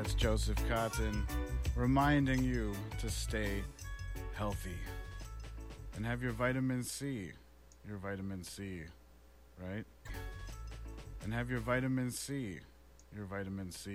That's Joseph Cotton reminding you to stay healthy and have your vitamin C. Your vitamin C, right? And have your vitamin C. Your vitamin C.